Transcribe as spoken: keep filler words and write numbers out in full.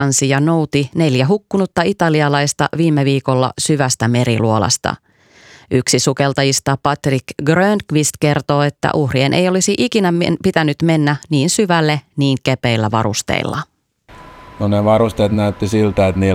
Ansi ja nouti neljä hukkunutta italialaista viime viikolla syvästä meriluolasta. Yksi sukeltajista Patrick Grönqvist kertoo, että uhrien ei olisi ikinä pitänyt mennä niin syvälle niin kepeillä varusteilla. No ne varusteet näytti siltä, että niillä